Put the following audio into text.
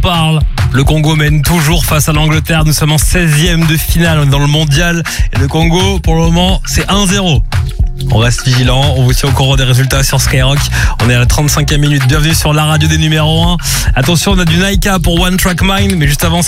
parle. Le Congo mène toujours face à l'Angleterre. Nous sommes en 16e de finale dans le mondial. Et le Congo, pour le moment, c'est 1-0. On reste vigilant, on vous tient au courant des résultats sur Skyrock. On est à la 35e minute, bienvenue sur la radio des numéros 1. Attention, on a du Naika pour One Track Mind, mais juste avant